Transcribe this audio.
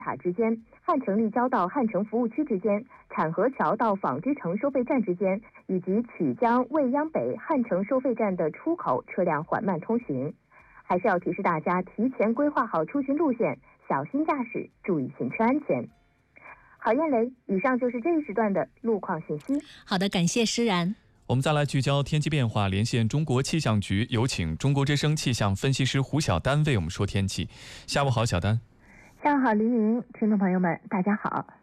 塔之间、汉城立交到汉城服务区之间、产河桥到纺织城收费站之间，以及曲江未央北汉城收费站的出口车辆缓慢通行。还是要提示大家提前规划好出行路线，小心驾驶，注意行车安全。好，燕雷，以上就是这一时段的路况信息。 好的，感谢施然。 我们再来聚焦天气变化，连线中国气象局，有请中国之声气象分析师胡晓丹为我们说天气。下午好，小丹。 下午好，黎明，听众朋友们，大家好。